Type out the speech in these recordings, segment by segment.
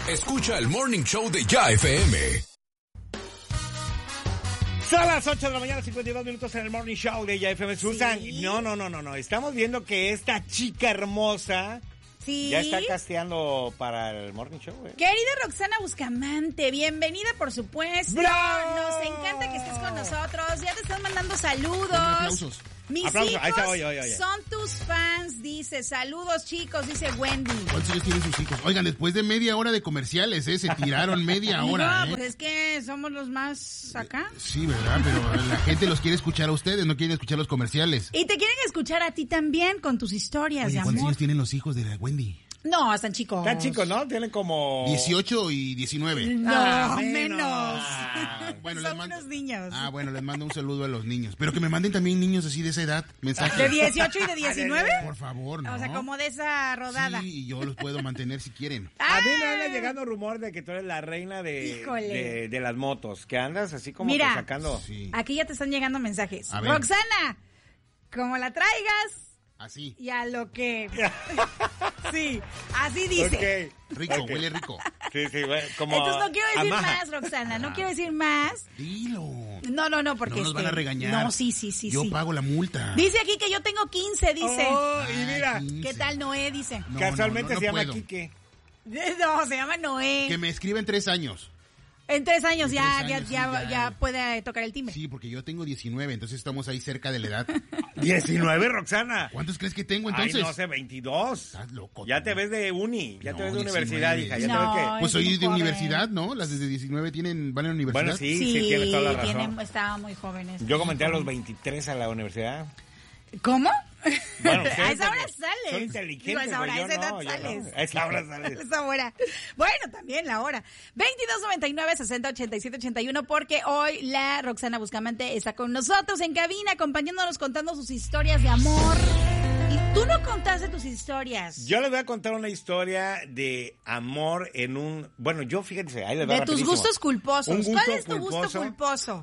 Escucha el Morning Show de Ya FM. Son las 8 de la mañana, 52 minutos en el Morning Show de Ya FM. Susan, ¿sí? No. Estamos viendo que esta chica hermosa... Sí. Ya está casteando para el Morning Show, Querida Roxana Bustamante, bienvenida, por supuesto. ¡Bravo! Nos encanta que estés con nosotros. Ya te están mandando saludos. Aplausos. Mis Aplausos. hijos Ahí está, oye. son tus fans, dice. Saludos, chicos, dice Wendy. ¿Cuántos años tienen sus hijos? Oigan, después de media hora de comerciales, se tiraron media hora. No, pues es que somos los más acá. Sí, ¿verdad? Pero la gente los quiere escuchar a ustedes, no quieren escuchar los comerciales. Y te quieren escuchar a ti también con tus historias Oye, de ¿cuántos amor. años tienen los hijos de la Wendy? No, están chicos. Están chicos, ¿no? Tienen como... 18 y 19. No, menos. menos. Bueno, Son unos niños. Bueno, les mando un saludo a los niños. Pero que me manden también niños así de esa edad, mensajes. ¿De 18 y de 19? Por favor, ¿no? O sea, como de esa rodada. Sí, y yo los puedo mantener si quieren. A mí me anda llegando rumor de que tú eres la reina de las motos. Que andas así como Mira, que sacando... Sí. Aquí ya te están llegando mensajes. A ver. Roxana, como la traigas Así. y a lo que... Sí, así dice. Ok. Rico, Ok. huele rico. Sí, como... Entonces no quiero decir amaja. más, Roxana, no quiero decir más. Dilo. No, porque No nos van a regañar. No, sí. Yo pago la multa. Dice aquí que yo tengo 15, dice. Oh, y mira, 15. ¿Qué tal Noé? Dice. No, casualmente no se llama puedo. Quique. No, se llama Noé. Que me escriben 3 años. En 3 años, En ya, 3 años, ya, sí, ya. ya puede tocar el timbre. Sí, porque yo tengo 19, entonces estamos ahí cerca de la edad. 19, Roxana. ¿Cuántos crees que tengo entonces? Ay, no sé, 22. Estás loco. Ya tú. te ves de uni, ya No, te ves de 19. universidad, hija. Ya No, te ves Pues es soy muy de joven. universidad, ¿no? Las desde 19 van a la universidad. Bueno, sí, tienes toda la razón. Estaban muy jóvenes. Yo comenté a los 23 a la universidad. ¿Cómo? Bueno, a ustedes esa hora porque sales. son inteligentes, Digo, a esa hora, pero a esa yo edad no, yo sales. no. A esa hora sales. A esa hora. Bueno, también la hora. 2299-608781, porque hoy la Roxana Bustamante está con nosotros en cabina, acompañándonos, contando sus historias de amor. Y tú no contaste tus historias. Yo les voy a contar una historia de amor en un... Bueno, yo fíjense, ahí les va De tus rapidísimo. gustos culposos. Un gusto ¿Cuál es tu gusto culposo?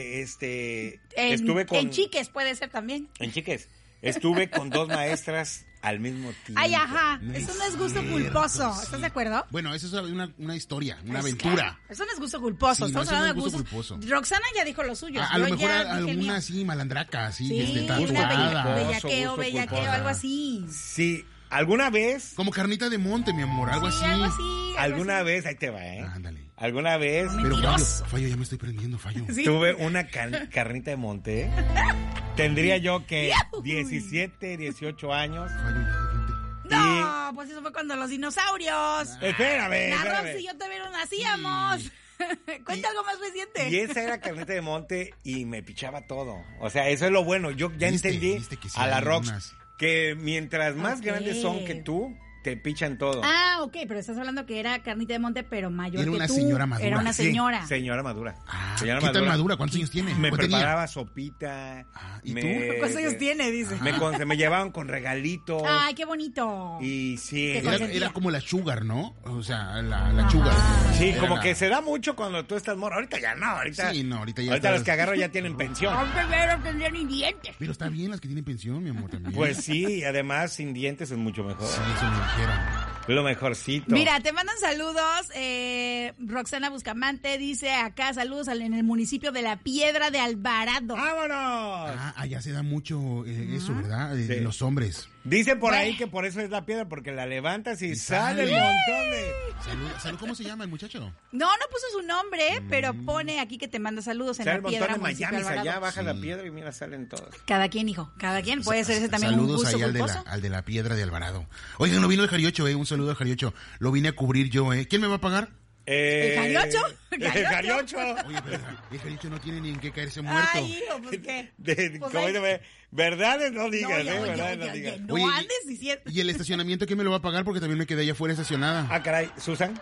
Estuve con... En chiques puede ser también. En chiques. Estuve con 2 maestras al mismo tiempo. Ay, ajá. No Eso es no es gusto cierto, culposo. sí. ¿Estás de acuerdo? Bueno, eso es una historia, una Es aventura. que eso no es gusto culposo. Sí, no, Estamos eso no hablando es de gusto gusto culposo. Roxana ya dijo lo suyo. A lo Yo mejor ya dije el mío. alguna así malandraca, así, Sí, una tatuada. bellaqueo, culposo. algo así. Sí, alguna vez... Como carnita de monte, mi amor, algo Sí, así. algo así. Alguna vez, ahí te va, Ándale. Alguna vez No, Pero mentiroso. Fallo, ya me estoy prendiendo, Fallo. Sí. tuve una carnita de monte. Tendría yo que Uy. 17, 18 años. Fallo, ya detente. No, pues eso fue cuando los dinosaurios. Espérame, La espérame. Rox y yo todavía no nacíamos. Cuenta algo más reciente. Y esa era carnita de monte y me pichaba todo. O sea, eso es lo bueno. Yo ya entendí viste que sí a la hay Rox unas. que mientras más Ok. grandes son que tú, te pichan todo. Ah, ok, pero estás hablando que era carnita de monte, pero mayor Era que una tú. señora madura. Era una Sí, señora. señora madura. Ah, Señora ¿qué tan madura? ¿Cuántos años tiene? Me ¿O tenía? preparaba sopita. ¿y tú? ¿Cuántos años tiene? Dice. Me llevaban con regalitos. Ay, qué bonito. Y sí, Te Era, consentía. era como la sugar, ¿no? O sea, la sugar. sí, Era como la- que se da mucho cuando tú estás morro. Ahorita ya no, ahorita. Sí, no, ahorita ya Ahorita estás- los que agarro ya tienen pensión. Hombre, no tendría ni dientes. Pero está bien las que tienen pensión, mi amor, también. Pues sí, además sin dientes es mucho mejor. Sí, eso me dijeron. Lo mejorcito. Mira, te mandan saludos. Roxana Bustamante dice acá saludos en el municipio de La Piedra de Alvarado. ¡Vámonos! Ah, allá se da mucho eso, ¿verdad? De Sí. los hombres. Dicen por ahí Bueno. que por eso es la piedra, porque la levantas y Y sale el sale. montón de... Salud, ¿cómo se llama el muchacho? No puso su nombre, pero pone aquí que te manda saludos en Sale La el montón Piedra, de municipio de Miamis Alvarado. allá, baja la Sí. piedra y mira, salen todos. Cada quien, hijo, cada quien. Puede ser ese también un Saludos gusto ahí culposo. al de la piedra de Alvarado. Oigan, no vino el Jariocho, un saludo al Jariocho. Lo vine a cubrir yo, ¿Quién me va a pagar? ¿El Jariocho? El Jariocho. Oye, pero el Jariocho no tiene ni en qué caerse muerto. Ay, hijo, pues qué. De- Pues como ahí- dice, verdades no digas, oye, verdades no oye, digas. no Oye, andes diciendo. ¿Y el estacionamiento quién me lo va a pagar? Porque también me quedé allá afuera estacionada. Ah, caray, Susan.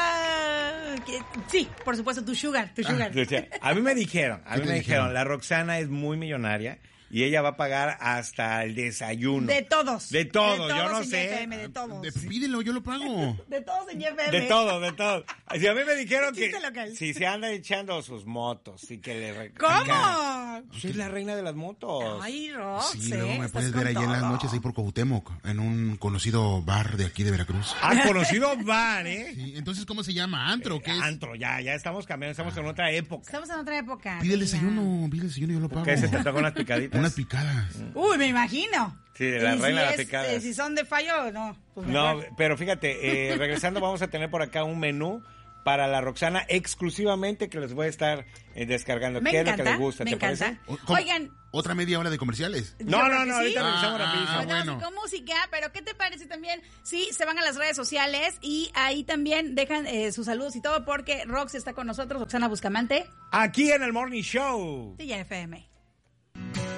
Sí, por supuesto, tu sugar. A mí me dijeron, la Roxana es muy millonaria y ella va a pagar hasta el desayuno. De todos. De todo, de yo todos no en sé. YFM, de todos. Pídelo, yo lo pago. De todos en YFM. De todo, de todo. Si a mí me dijeron que Chiste local. si se anda echando sus motos y que le... ¿Cómo? Usted es la reina de las motos. Ay, Rox, Sí, luego me estás puedes con ver allá en las todo. noches ahí por Cuauhtémoc, en un conocido bar de aquí de Veracruz. Ha conocido bar, ¿eh? Sí, entonces, ¿cómo se llama? ¿Antro o qué es? Antro, ya estamos cambiando, estamos en otra época. Estamos en otra época. Pide el Karina. desayuno, yo lo pago. ¿Qué se te tocan unas picaditas? Unas picadas. Uy, me imagino. Sí, de la Y reina de las es, picadas. si son de fallo, no. Pues No, mejor. pero fíjate, regresando vamos a tener por acá un menú para la Roxana exclusivamente que les voy a estar descargando. Me ¿Qué encanta, es lo que les gusta? me ¿Te encanta. parece? ¿Cómo? Oigan. ¿Otra media hora de comerciales? No, Yo creo que ahorita sí. regresamos rapidísimo. Bueno, bueno. con música, pero ¿qué te parece también? Sí, se van a las redes sociales y ahí también dejan sus saludos y todo porque Rox está con nosotros, Roxana Buscamante Aquí en el Morning Show. de YFM.